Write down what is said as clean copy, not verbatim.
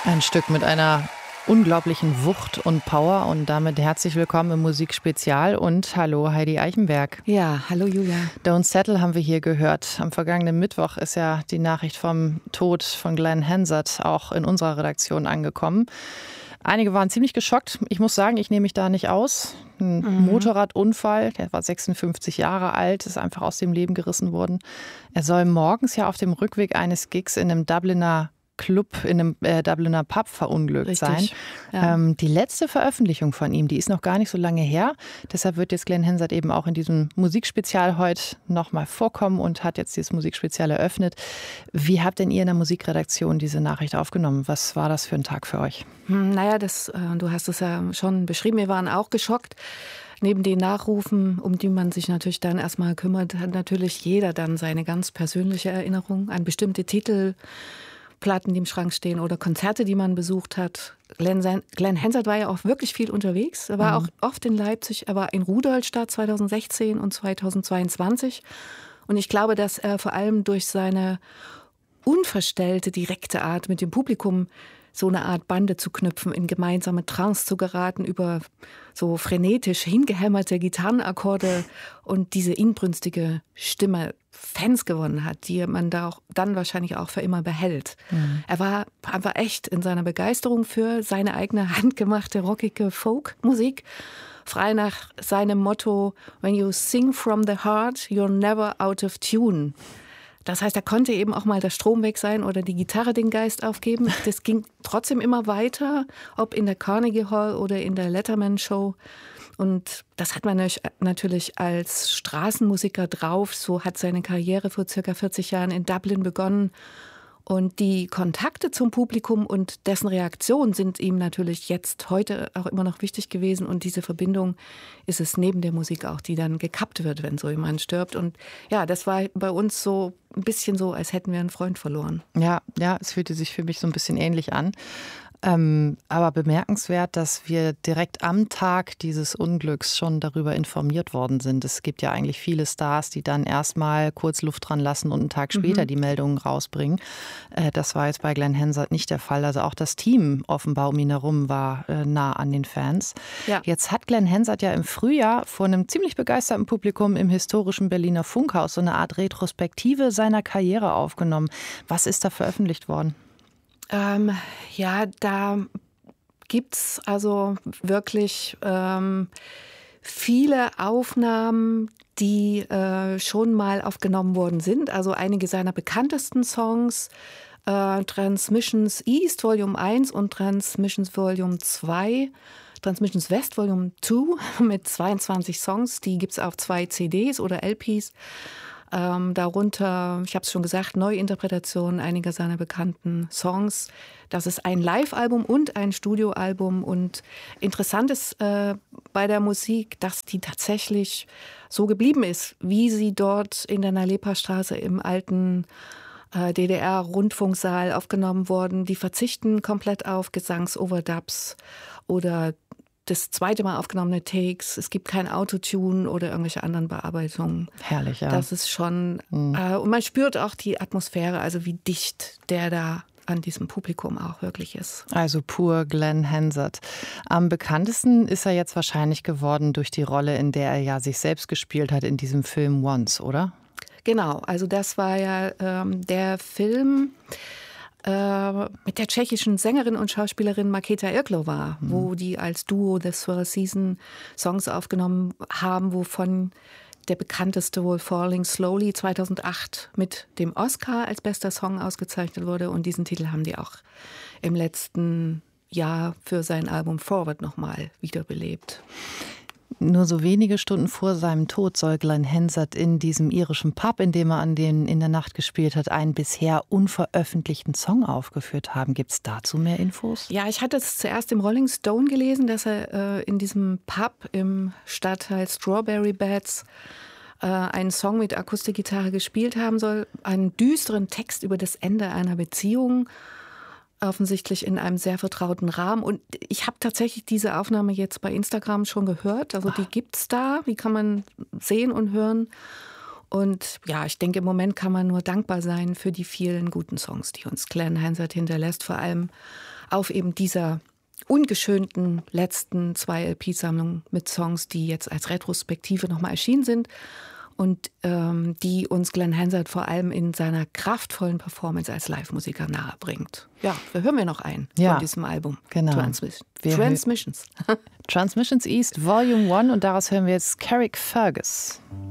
Ein Stück mit einer unglaublichen Wucht und Power und damit herzlich willkommen im Musikspezial und hallo Heidi Eichenberg. Ja, hallo Julia. Don't Settle haben wir hier gehört. Am vergangenen Mittwoch ist ja die Nachricht vom Tod von Glenn Hansard auch in unserer Redaktion angekommen. Einige waren ziemlich geschockt. Ich muss sagen, ich nehme mich da nicht aus. Ein Motorradunfall, der war 56 Jahre alt, ist einfach aus dem Leben gerissen worden. Er soll morgens ja auf dem Rückweg eines Gigs in einem Dubliner Club, in einem Dubliner Pub verunglückt sein. Ja. Die letzte Veröffentlichung von ihm, die ist noch gar nicht so lange her. Deshalb wird jetzt Glenn Hansard eben auch in diesem Musikspezial heute nochmal vorkommen und hat jetzt dieses Musikspezial eröffnet. Wie habt denn ihr in der Musikredaktion diese Nachricht aufgenommen? Was war das für ein Tag für euch? Naja, du hast es ja schon beschrieben, wir waren auch geschockt. Neben den Nachrufen, um die man sich natürlich dann erstmal kümmert, hat natürlich jeder dann seine ganz persönliche Erinnerung an bestimmte Titel, Platten, die im Schrank stehen oder Konzerte, die man besucht hat. Glenn Hansard war ja auch wirklich viel unterwegs. Er war auch oft in Leipzig. Er war in Rudolstadt 2016 und 2022. Und ich glaube, dass er vor allem durch seine unverstellte, direkte Art mit dem Publikum so eine Art Bande zu knüpfen, in gemeinsame Trance zu geraten, über so frenetisch hingehämmerte Gitarrenakkorde und diese inbrünstige Stimme Fans gewonnen hat, die man da auch dann wahrscheinlich auch für immer behält. Er war einfach echt in seiner Begeisterung für seine eigene handgemachte, rockige Folkmusik, frei nach seinem Motto, when you sing from the heart, you're never out of tune. Das heißt, da konnte eben auch mal der Strom weg sein oder die Gitarre den Geist aufgeben. Das ging trotzdem immer weiter, ob in der Carnegie Hall oder in der Letterman Show. Und das hat man natürlich als Straßenmusiker drauf. So hat seine Karriere vor circa 40 Jahren in Dublin begonnen. Und die Kontakte zum Publikum und dessen Reaktion sind ihm natürlich jetzt heute auch immer noch wichtig gewesen. Und diese Verbindung ist es neben der Musik auch, die dann gekappt wird, wenn so jemand stirbt. Und ja, das war bei uns so ein bisschen so, als hätten wir einen Freund verloren. Ja, es fühlte sich für mich so ein bisschen ähnlich an. Aber bemerkenswert, dass wir direkt am Tag dieses Unglücks schon darüber informiert worden sind. Es gibt ja eigentlich viele Stars, die dann erstmal kurz Luft dran lassen und einen Tag später die Meldungen rausbringen. Das war jetzt bei Glenn Hansard nicht der Fall. Also auch das Team offenbar um ihn herum war nah an den Fans. Ja. Jetzt hat Glenn Hansard ja im Frühjahr vor einem ziemlich begeisterten Publikum im historischen Berliner Funkhaus so eine Art Retrospektive seiner Karriere aufgenommen. Was ist da veröffentlicht worden? Da gibt's also wirklich viele Aufnahmen, die schon mal aufgenommen worden sind. Also einige seiner bekanntesten Songs, Transmissions East Volume 1 und Transmissions Volume 2, Transmissions West Volume 2 mit 22 Songs. Die gibt's auf 2 CDs oder LPs. Darunter, ich habe es schon gesagt, Neuinterpretationen einiger seiner bekannten Songs. Das ist ein Live-Album und ein Studioalbum. Und interessant ist bei der Musik, dass die tatsächlich so geblieben ist, wie sie dort in der Nalepa-Straße im alten DDR-Rundfunksaal aufgenommen wurden. Die verzichten komplett auf Gesangsoverdubs oder das zweite Mal aufgenommene Takes. Es gibt kein Autotune oder irgendwelche anderen Bearbeitungen. Herrlich, ja. Das ist schon, und man spürt auch die Atmosphäre, also wie dicht der da an diesem Publikum auch wirklich ist. Also pur Glenn Hansard. Am bekanntesten ist er jetzt wahrscheinlich geworden durch die Rolle, in der er ja sich selbst gespielt hat in diesem Film Once, oder? Genau, also das war ja der Film mit der tschechischen Sängerin und Schauspielerin Markéta Irglová, wo die als Duo The Swirl Season Songs aufgenommen haben, wovon der bekannteste wohl Falling Slowly 2008 mit dem Oscar als bester Song ausgezeichnet wurde. Und diesen Titel haben die auch im letzten Jahr für sein Album Forward nochmal wiederbelebt. Nur so wenige Stunden vor seinem Tod soll Glenn Hansard in diesem irischen Pub, in dem er in der Nacht gespielt hat, einen bisher unveröffentlichten Song aufgeführt haben. Gibt es dazu mehr Infos? Ja, ich hatte es zuerst im Rolling Stone gelesen, dass er in diesem Pub im Stadtteil Strawberry Beds einen Song mit Akustikgitarre gespielt haben soll. Einen düsteren Text über das Ende einer Beziehung. Offensichtlich in einem sehr vertrauten Rahmen. Und ich habe tatsächlich diese Aufnahme jetzt bei Instagram schon gehört. Also die gibt's da, die kann man sehen und hören. Und ja, ich denke, im Moment kann man nur dankbar sein für die vielen guten Songs, die uns Glenn Hansard hinterlässt, vor allem auf eben dieser ungeschönten letzten 2 LP-Sammlungen mit Songs, die jetzt als Retrospektive nochmal erschienen sind und die uns Glenn Hansard vor allem in seiner kraftvollen Performance als Live-Musiker nahe bringt. Ja, da hören wir noch einen von diesem Album. Genau. Transmissions. Transmissions East Volume 1 und daraus hören wir jetzt Carrick Fergus.